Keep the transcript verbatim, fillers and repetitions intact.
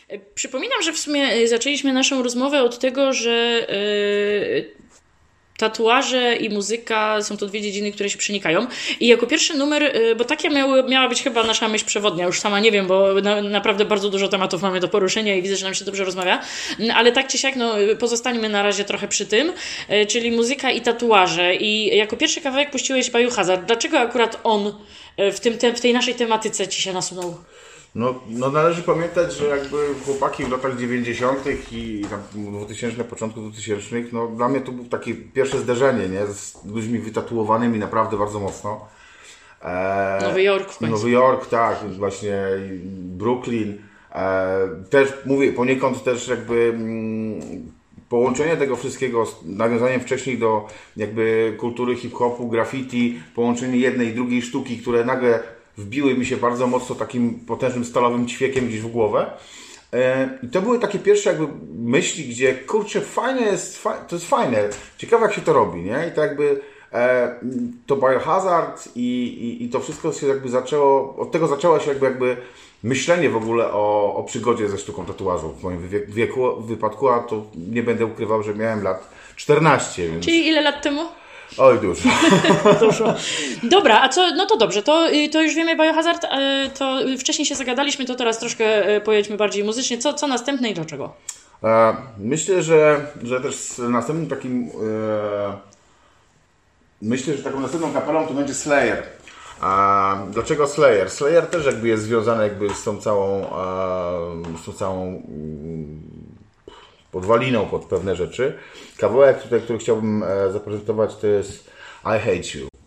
Przypominam, że w sumie zaczęliśmy naszą rozmowę od tego, że yy, tatuaże i muzyka są to dwie dziedziny, które się przenikają. I jako pierwszy numer, yy, bo taka miały, miała być chyba nasza myśl przewodnia, już sama nie wiem, bo na, naprawdę bardzo dużo tematów mamy do poruszenia i widzę, że nam się dobrze rozmawia, ale tak czy siak, no, pozostańmy na razie trochę przy tym, yy, czyli muzyka i tatuaże. I jako pierwszy kawałek puściłeś Biohazard. Dlaczego akurat on w, tym, te, w tej naszej tematyce ci się nasunął? No, no należy pamiętać, że jakby chłopaki w latach dziewięćdziesiątych i tam dwutysięcznych, początku dwutysięcznych, no dla mnie to było takie pierwsze zderzenie, nie? Z ludźmi wytatuowanymi naprawdę bardzo mocno. E, Nowy Jork w końcu. Nowy Jork, tak, właśnie Brooklyn. E, też mówię, poniekąd też jakby mm, połączenie tego wszystkiego z nawiązaniem wcześniej do jakby kultury hip-hopu, graffiti, połączenie jednej i drugiej sztuki, które nagle wbiły mi się bardzo mocno takim potężnym stalowym ćwiekiem gdzieś w głowę. I to były takie pierwsze jakby myśli, gdzie kurczę, fajne jest, to jest fajne, ciekawe jak się to robi, nie? I to jakby e, to Biohazard i, i, i to wszystko się jakby zaczęło, od tego zaczęło się jakby, jakby myślenie w ogóle o, o przygodzie ze sztuką tatuażu w moim wieku, w wypadku, a to nie będę ukrywał, że miałem lat czternaście. Więc... Czyli ile lat temu? Oj, dużo. dużo. Dobra, a co, no to dobrze, to, to już wiemy Biohazard, to wcześniej się zagadaliśmy, to teraz troszkę pojedźmy bardziej muzycznie. Co, co następne i dlaczego? Myślę, że, że też z następnym takim, myślę, że taką następną kapelą to będzie Slayer. A dlaczego Slayer? Slayer też jakby jest związany jakby z tą całą, z tą całą podwaliną pod pewne rzeczy. Kawałek tutaj, który chciałbym zaprezentować, to jest I Hate You.